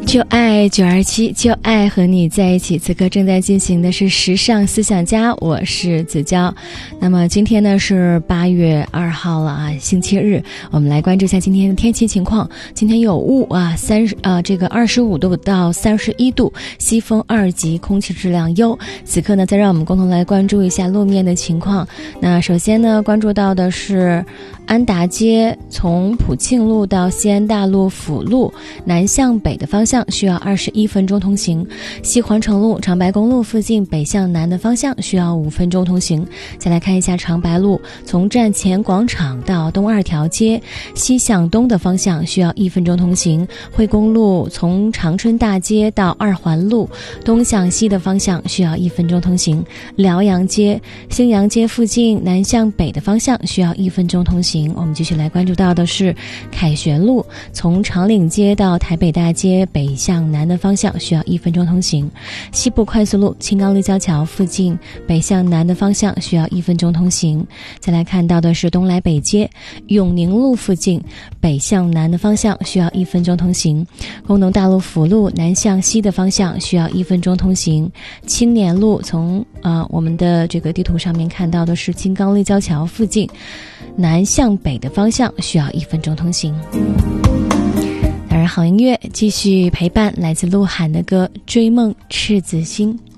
就爱927，就爱和你在一起。此刻正在进行的是时尚思想家，我是子娇。那么今天呢是8月2号了啊，星期日。我们来关注一下今天的天气情况。今天有雾啊，25度到31度，西风2级，空气质量优。此刻呢，再让我们共同来关注一下路面的情况。那首先呢，关注到的是安达街从普庆路到西安大路辅路南向北的方向需要21分钟通行，西环城路长白公路附近北向南的方向需要5分钟通行。再来看一下长白路从站前广场到东2条街西向东的方向需要1分钟通行，惠公路从长春大街到2环路东向西的方向需要1分钟通行，辽阳街兴阳街附近南向北的方向需要1分钟通行。我们继续来关注到的是凯旋路从长岭街到台北大街北向南的方向需要1分钟通行，西部快速路青冈立交桥附近北向南的方向需要1分钟通行。再来看到的是东来北街永宁路附近北向南的方向需要1分钟通行，工农大路辅路南向西的方向需要1分钟通行，青年路从我们的这个地图上面看到的是青冈立交桥附近南向北的方向需要1分钟通行。当然好音乐继续陪伴，来自鹿晗的歌《追梦赤子心》。